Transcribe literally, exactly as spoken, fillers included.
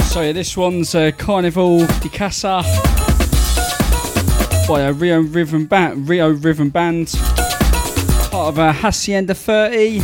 So yeah, this one's uh, Carnival de Casa by a Rio Rhythm Band, Rio Rhythm Band, part of a Hacienda thirty.